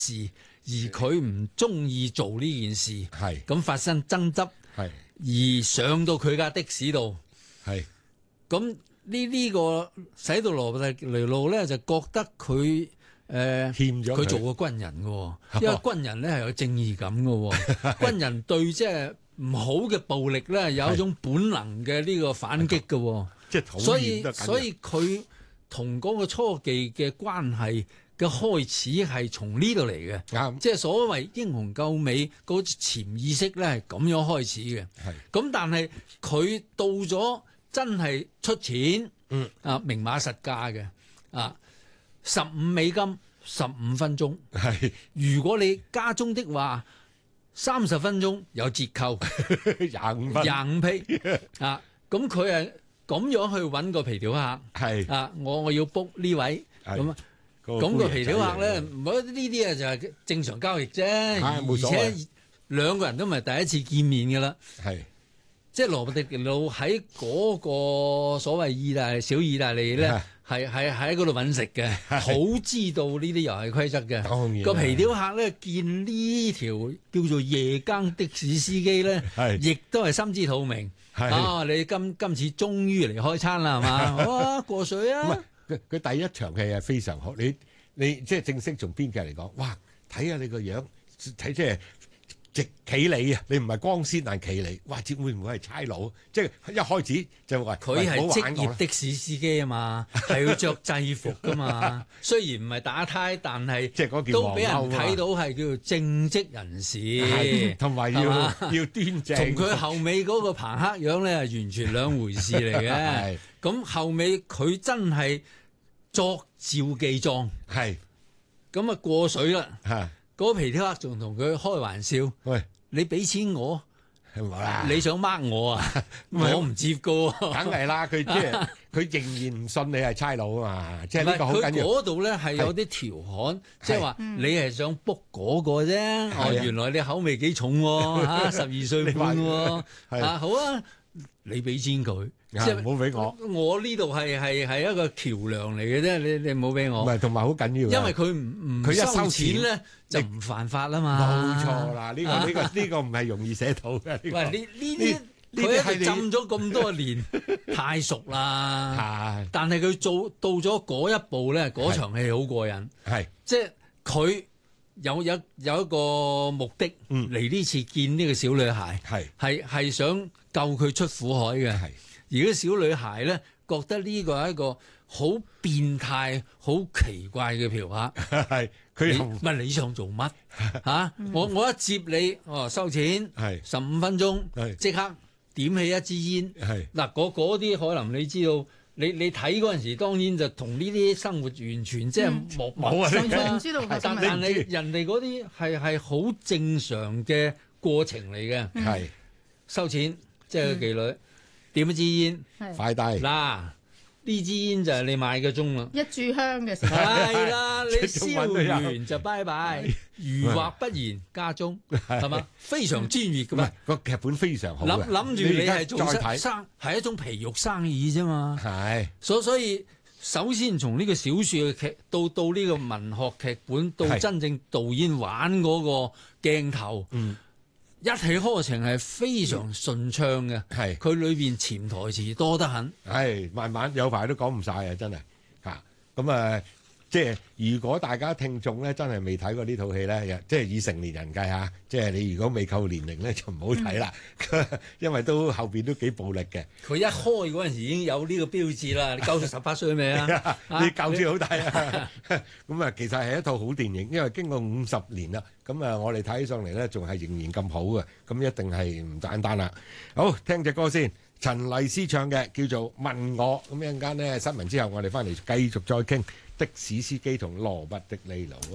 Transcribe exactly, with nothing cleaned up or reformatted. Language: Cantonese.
事，而佢唔中意做呢件事， 係咁發生爭執， 係而上到佢架的士度， 係咁呢呢個使到羅伯特尼路咧就覺得佢誒欠咗佢做過軍人嘅，因為軍人咧係有正義感嘅，軍人對即係唔好嘅暴力咧有一種本能嘅呢個反擊嘅， 即係討所以厭得緊要所以佢同嗰個初技嘅關係嘅開始係從呢度嚟嘅， 啱， 即係所謂英雄救美嗰潛意識咧係咁樣開始嘅。 係咁但係佢到咗真係出錢， 嗯啊明碼實價嘅啊十五美金十五分鐘， 係如果你加鐘的話，三十分鐘有折扣， 廿五分廿五批啊！咁佢係咁樣去揾個皮條客， 係啊我我要 book 呢位係咁啊。 個咁個皮條客咧， 姑爺仔嚟嘅唔好呢啲啊就係正常交易啫，而冇所謂且兩個人都唔係第一次見面嘅啦。 係即係羅伯迪路喺嗰個所謂意大利小意大利咧，係係喺嗰度揾食嘅，好知道呢啲遊戲規則嘅。 當然個皮條客咧見呢條叫做夜更的士司機咧，亦都係心知肚明。啊，你今今次終於嚟開餐啦，係嘛？好啊，過水啊！ 佢佢第一場戲係非常好，你你即係正式從編劇嚟講，哇！睇下你個樣，睇即係直企你啊！你唔係光鮮，但企你，哇！接會唔會係差佬？即係一開始就話佢係職業的士司機啊嘛，係要着制服噶嘛。雖然唔係打呔，但係即係嗰件都俾人黃褸啊睇到係叫做正職人士， 同埋要係嘛要端正。 同佢後尾嗰個彭克樣咧，係完全兩回事嚟嘅係。 咁後尾佢真係作照記狀， 係咁啊過水啦。 嚇， 嗰皮條客仲同佢開玩笑， 喂， 你俾錢我， 係咪啦？ 你想呃我啊？我唔接噶喎。 梗係啦，佢即係佢仍然唔信你係差佬啊嘛，即係呢個好緊佢要。 嗰度咧係有啲調侃，即係話你係想 book 嗰個啫。哦，原來你口味幾重喎嚇，十二歲半喎。啊，好啊，你俾錢佢，即係唔好俾我。 我呢度係係係一個橋梁嚟嘅啫，你你唔好俾我。 唔係，同埋好緊要。 因為佢唔唔佢一收收錢錢咧就唔犯法啦嘛。 冇錯啦，呢個呢個呢個唔係容易寫到嘅。呢個喂，呢呢啲佢喺度浸咗咁多年，太熟啦。但係佢做到咗嗰一步咧，嗰場戲好過癮。 係， 即係佢有有有一個目的嚟呢次見呢個小女孩， 係係係想救佢出苦海嘅。 係， 而嗰小女孩咧覺得呢個係一個好變態、好奇怪嘅嫖客。 係佢唔係你想做乜嚇？我我一接你，哦收錢， 係十五分鐘，即刻點起一支煙。 係嗱，嗰嗰啲可能你知道，你你睇嗰陣時，當然就同呢啲生活完全即係冇冇啊！ 完全唔知道但但係人哋嗰啲係係好正常嘅過程嚟嘅。 係收錢，即係個妓女點一支煙， 快低嗱。呢支煙就係你買嘅鐘啦， 一炷香嘅時候係啦，你燒完就拜拜，如或不然加鐘，係嘛？非常專業噶嘛， 個劇本非常好。 諗諗住你係做再生係一種皮肉生意啫嘛， 係。 所所以首先從呢個小說嘅劇到到呢個文學劇本，到真正導演玩嗰個鏡頭。 嗯。 一氣呵成係非常順暢嘅， 係佢裏邊潛台詞多得很， 係慢慢有排都講唔晒啊！真係嚇咁啊！即係如果大家聽眾咧真係未睇過呢套戲咧，即係以成年人計下，即係你如果未夠年齡咧就唔好睇啦，嗯、因為都後邊都幾暴力嘅。 佢一開嗰陣時已經有呢個標誌啦，你夠到十八歲未啊？ 你夠住好睇啊！咁啊，其實係一套好電影，因為經過五十年啦，咁啊，我哋睇起上嚟咧仲係仍然咁好嘅，咁一定係唔簡單啦。好，聽隻歌先。陳麗斯唱嘅叫做問我，咁一陣間呢新聞之後，我哋翻嚟繼續再傾的士司機同羅拔迪尼路。